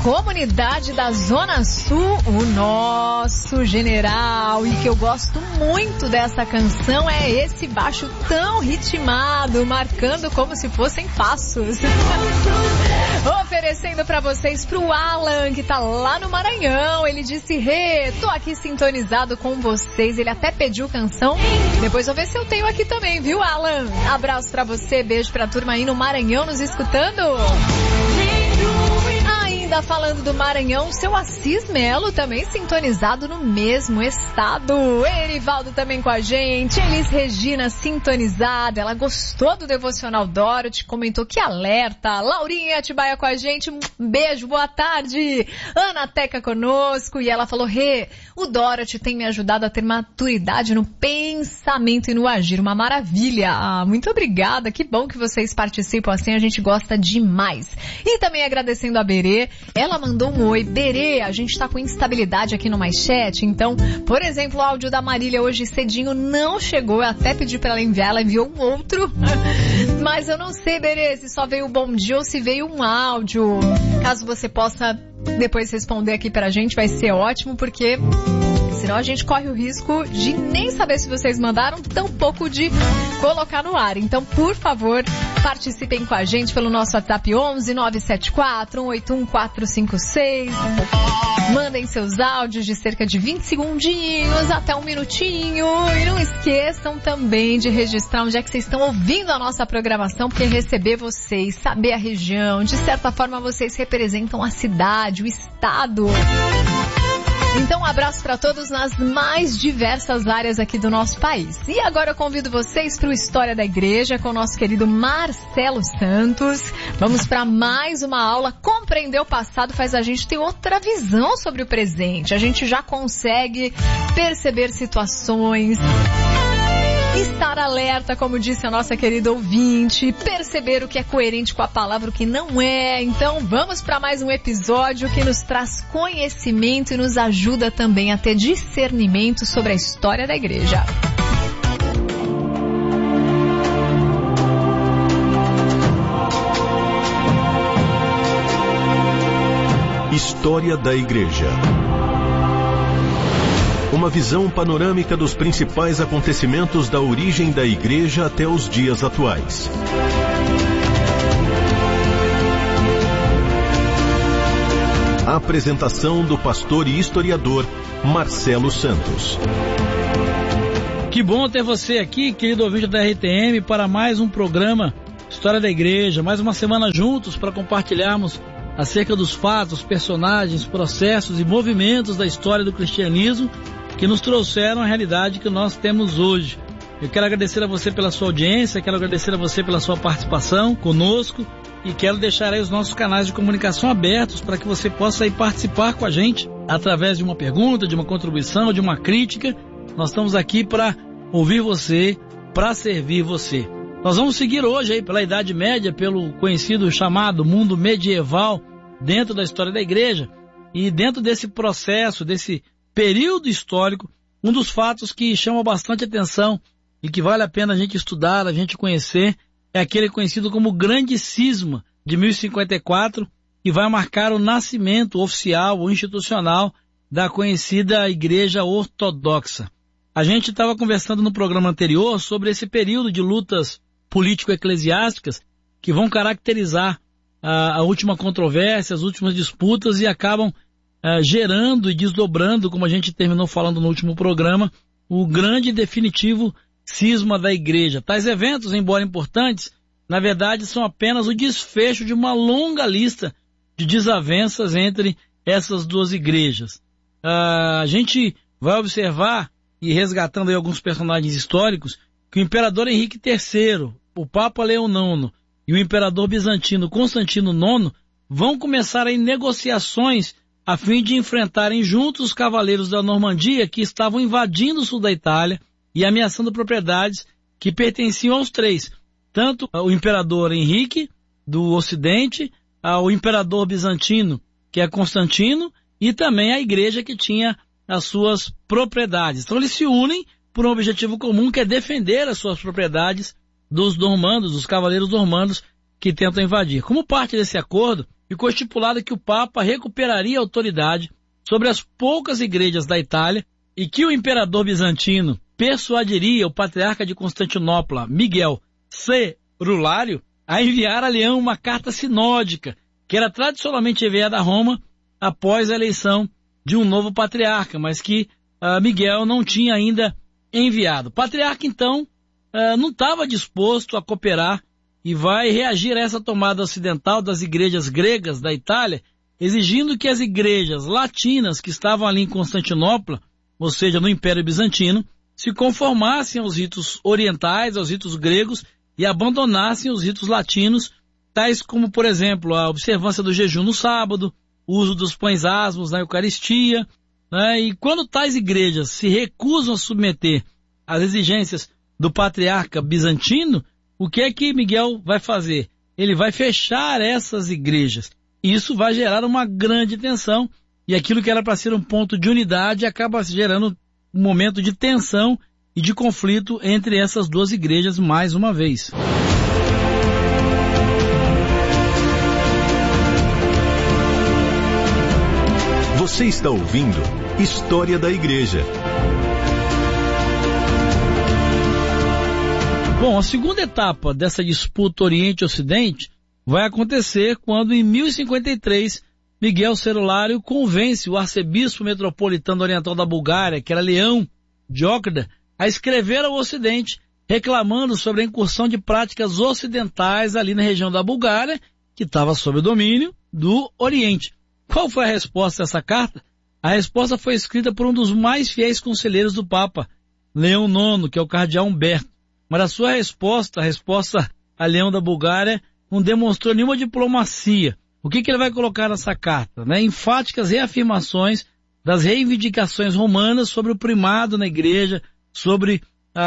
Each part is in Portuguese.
comunidade da Zona Sul, o nosso general. E que eu gosto muito dessa canção é esse baixo tão ritmado, marcando como se fossem passos. Oferecendo pra vocês pro Alan, que tá lá no Maranhão. Ele disse: Rê, tô aqui sintonizado com vocês. Ele até pediu canção. Depois vou ver se eu tenho aqui também, viu, Alan? Abraço pra você, beijo pra turma aí no Maranhão nos escutando. Ainda falando do Maranhão, seu Assis Melo também sintonizado no mesmo estado. Erivaldo também com a gente. Elis Regina sintonizada. Ela gostou do Devocional Dorothy, comentou que alerta. Laurinha Atibaia com a gente. Um beijo, boa tarde. Ana Teca conosco. E ela falou: Rê, o Dorothy tem me ajudado a ter maturidade no pensamento e no agir. Uma maravilha. Ah, muito obrigada. Que bom que vocês participam assim. A gente gosta demais. E também agradecendo a Berê. Ela mandou um oi. Berê, a gente tá com instabilidade aqui no Mais Chat, então, por exemplo, o áudio da Marília hoje cedinho não chegou. Eu até pedi pra ela enviar, ela enviou um outro. Mas eu não sei, Berê, se só veio um bom dia ou se veio um áudio. Caso você possa depois responder aqui pra gente, vai ser ótimo, porque senão a gente corre o risco de nem saber se vocês mandaram, tampouco de colocar no ar. Então, por favor, participem com a gente pelo nosso WhatsApp 11 974 181 456. Mandem seus áudios de cerca de 20 segundinhos até um minutinho. E não esqueçam também de registrar onde é que vocês estão ouvindo a nossa programação, porque receber vocês, saber a região, de certa forma vocês representam a cidade, o estado. Então, um abraço para todos nas mais diversas áreas aqui do nosso país. E agora eu convido vocês para o História da Igreja com o nosso querido Marcelo Santos. Vamos para mais uma aula. Compreender o passado faz a gente ter outra visão sobre o presente. A gente já consegue perceber situações, estar alerta, como disse a nossa querida ouvinte, perceber o que é coerente com a palavra, o que não é. Então vamos para mais um episódio que nos traz conhecimento e nos ajuda também a ter discernimento sobre a história da igreja. História da Igreja. Uma visão panorâmica dos principais acontecimentos da origem da Igreja até os dias atuais. A apresentação do pastor e historiador Marcelo Santos. Que bom ter você aqui, querido ouvinte da RTM, para mais um programa História da Igreja. Mais uma semana juntos para compartilharmos acerca dos fatos, personagens, processos e movimentos da história do cristianismo que nos trouxeram a realidade que nós temos hoje. Eu quero agradecer a você pela sua audiência, quero agradecer a você pela sua participação conosco e quero deixar aí os nossos canais de comunicação abertos para que você possa aí participar com a gente através de uma pergunta, de uma contribuição, de uma crítica. Nós estamos aqui para ouvir você, para servir você. Nós vamos seguir hoje aí pela Idade Média, pelo conhecido chamado mundo medieval dentro da história da igreja, e dentro desse processo, desse período histórico, um dos fatos que chama bastante atenção e que vale a pena a gente estudar, a gente conhecer, é aquele conhecido como Grande Cisma de 1054, que vai marcar o nascimento oficial ou institucional da conhecida Igreja Ortodoxa. A gente estava conversando no programa anterior sobre esse período de lutas político-eclesiásticas que vão caracterizar a última controvérsia, as últimas disputas e acabam gerando e desdobrando, como a gente terminou falando no último programa, o grande e definitivo cisma da igreja. Tais eventos, embora importantes, na verdade são apenas o desfecho de uma longa lista de desavenças entre essas duas igrejas. A gente vai observar, e resgatando aí alguns personagens históricos, que o imperador Henrique III, o Papa Leão IX e o imperador bizantino Constantino IX vão começar aí negociações a fim de enfrentarem juntos os cavaleiros da Normandia que estavam invadindo o sul da Itália e ameaçando propriedades que pertenciam aos três, tanto o imperador Henrique do Ocidente, ao imperador bizantino, que é Constantino, e também a igreja que tinha as suas propriedades. Então eles se unem por um objetivo comum, que é defender as suas propriedades dos normandos, dos cavaleiros normandos que tentam invadir. Como parte desse acordo, ficou estipulado que o Papa recuperaria a autoridade sobre as poucas igrejas da Itália e que o imperador bizantino persuadiria o patriarca de Constantinopla, Miguel Cerulário, a enviar a Leão uma carta sinódica, que era tradicionalmente enviada a Roma após a eleição de um novo patriarca, mas que Miguel não tinha ainda enviado. O patriarca, então, não estava disposto a cooperar e vai reagir a essa tomada ocidental das igrejas gregas da Itália, exigindo que as igrejas latinas que estavam ali em Constantinopla, ou seja, no Império Bizantino, se conformassem aos ritos orientais, aos ritos gregos, e abandonassem os ritos latinos, tais como, por exemplo, a observância do jejum no sábado, o uso dos pães asmos na Eucaristia, né? E quando tais igrejas se recusam a submeter às exigências do patriarca bizantino, o que é que Miguel vai fazer? Ele vai fechar essas igrejas. Isso vai gerar uma grande tensão, e aquilo que era para ser um ponto de unidade acaba gerando um momento de tensão e de conflito entre essas duas igrejas mais uma vez. Você está ouvindo História da Igreja. Bom, a segunda etapa dessa disputa Oriente-Ocidente vai acontecer quando, em 1053, Miguel Cerulário convence o arcebispo metropolitano oriental da Bulgária, que era Leão de Ócrida, a escrever ao Ocidente, reclamando sobre a incursão de práticas ocidentais ali na região da Bulgária, que estava sob o domínio do Oriente. Qual foi a resposta dessa carta? A resposta foi escrita por um dos mais fiéis conselheiros do Papa, Leão IX, que é o cardeal Humberto. Mas a sua resposta, a resposta a Leão da Bulgária, não demonstrou nenhuma diplomacia. O que ele vai colocar nessa carta? Enfáticas reafirmações das reivindicações romanas sobre o primado na igreja, sobre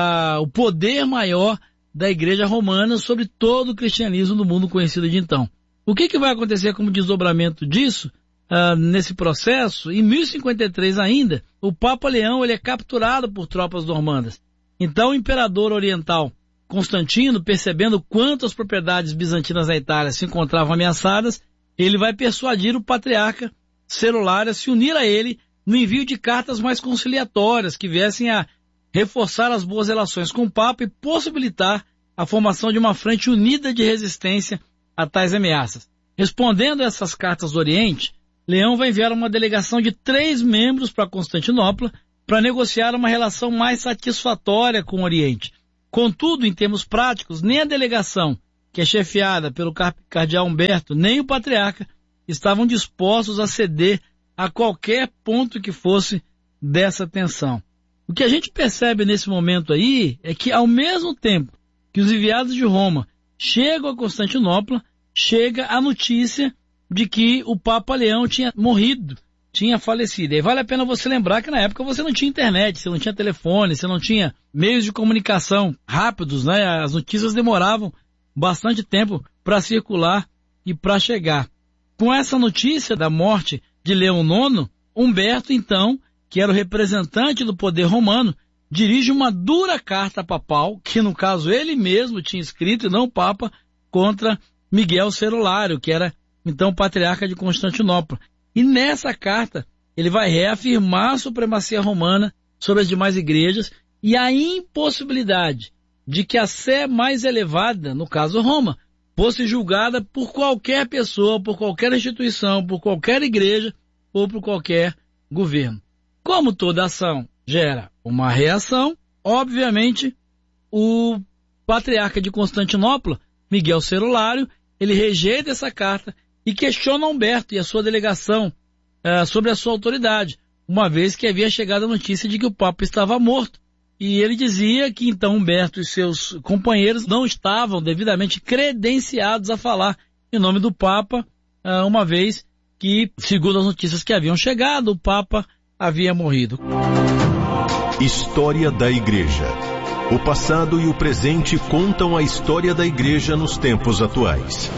o poder maior da igreja romana sobre todo o cristianismo do mundo conhecido de então. O que vai acontecer como desdobramento disso? Nesse processo, em 1053 ainda, o Papa Leão ele é capturado por tropas normandas. Então o imperador oriental Constantino, percebendo quanto as propriedades bizantinas da Itália se encontravam ameaçadas, ele vai persuadir o patriarca Cerulário a se unir a ele no envio de cartas mais conciliatórias que viessem a reforçar as boas relações com o Papa e possibilitar a formação de uma frente unida de resistência a tais ameaças. Respondendo a essas cartas do Oriente, Leão vai enviar uma delegação de 3 membros para Constantinopla para negociar uma relação mais satisfatória com o Oriente. Contudo, em termos práticos, nem a delegação, que é chefiada pelo cardeal Humberto, nem o patriarca estavam dispostos a ceder a qualquer ponto que fosse dessa tensão. O que a gente percebe nesse momento aí é que, ao mesmo tempo que os enviados de Roma chegam a Constantinopla, chega a notícia de que o Papa Leão tinha morrido, tinha falecido. E vale a pena você lembrar que na época você não tinha internet, você não tinha telefone, você não tinha meios de comunicação rápidos, né? As notícias demoravam bastante tempo para circular e para chegar. Com essa notícia da morte de Leão IX, Humberto, então, que era o representante do poder romano, dirige uma dura carta papal, que no caso ele mesmo tinha escrito e não o Papa, contra Miguel Cerulário, que era então patriarca de Constantinopla. E nessa carta ele vai reafirmar a supremacia romana sobre as demais igrejas e a impossibilidade de que a sé mais elevada, no caso Roma, fosse julgada por qualquer pessoa, por qualquer instituição, por qualquer igreja ou por qualquer governo. Como toda ação gera uma reação, obviamente o patriarca de Constantinopla, Miguel Cerulário, ele rejeita essa carta e questiona Humberto e a sua delegação sobre a sua autoridade, uma vez que havia chegado a notícia de que o Papa estava morto. E ele dizia que então Humberto e seus companheiros não estavam devidamente credenciados a falar em nome do Papa, uma vez que, segundo as notícias que haviam chegado, o Papa havia morrido. História da Igreja. O passado e o presente contam a história da Igreja nos tempos atuais.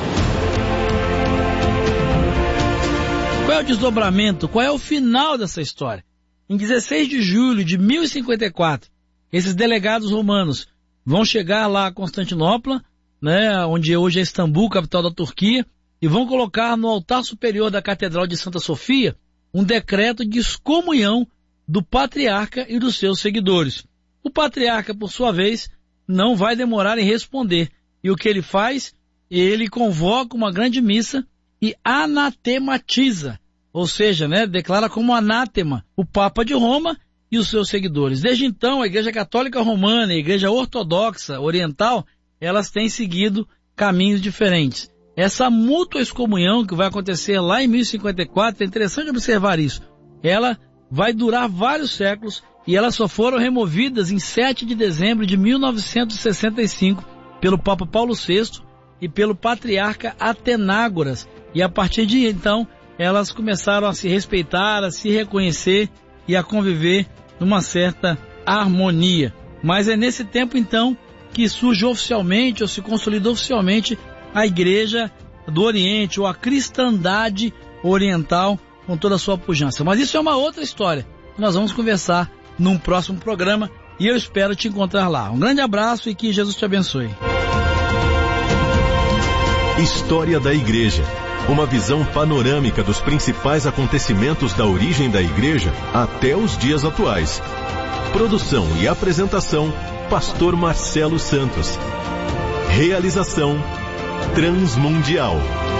Qual é o desdobramento? Qual é o final dessa história? Em 16 de julho de 1054, esses delegados romanos vão chegar lá a Constantinopla, né, onde hoje é Istambul, capital da Turquia, e vão colocar no altar superior da Catedral de Santa Sofia um decreto de excomunhão do patriarca e dos seus seguidores. O patriarca, por sua vez, não vai demorar em responder. E o que ele faz? Ele convoca uma grande missa e anatematiza, ou seja, declara como anátema o Papa de Roma e os seus seguidores. Desde então, a Igreja Católica Romana e a Igreja Ortodoxa Oriental, elas têm seguido caminhos diferentes. Essa mútua excomunhão que vai acontecer lá em 1054, é interessante observar isso. Ela vai durar vários séculos e elas só foram removidas em 7 de dezembro de 1965 pelo Papa Paulo VI e pelo Patriarca Atenágoras. E a partir de então, elas começaram a se respeitar, a se reconhecer e a conviver numa certa harmonia. Mas é nesse tempo, então, que surge oficialmente, ou se consolida oficialmente, a Igreja do Oriente, ou a cristandade oriental, com toda a sua pujança. Mas isso é uma outra história. Nós vamos conversar num próximo programa e eu espero te encontrar lá. Um grande abraço e que Jesus te abençoe. História da Igreja. Uma visão panorâmica dos principais acontecimentos da origem da Igreja até os dias atuais. Produção e apresentação, Pastor Marcelo Santos. Realização Transmundial.